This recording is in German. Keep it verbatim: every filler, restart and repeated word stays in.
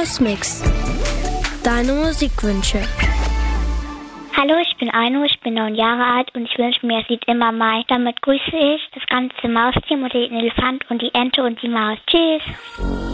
Hausmix. Deine Musikwünsche. Hallo, ich bin Aino, ich bin neun Jahre alt und ich wünsche mir das Lied Immer Mai. Damit grüße ich das ganze Mausteam und den Elefant und die Ente und die Maus. Tschüss.